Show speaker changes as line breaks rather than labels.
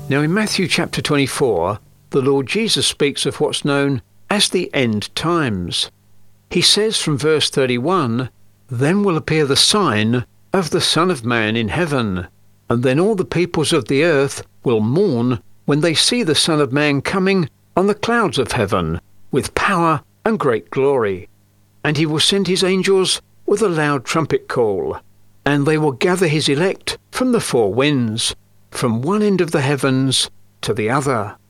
Now in Matthew chapter 24, the Lord Jesus speaks of what's known as the end times. He says from verse 31, "Then will appear the sign of the Son of Man in heaven, and then all the peoples of the earth will mourn when they see the Son of Man coming on the clouds of heaven with power and great glory. And he will send his angels with a loud trumpet call, and they will gather his elect from the four winds, from one end of the heavens to the other."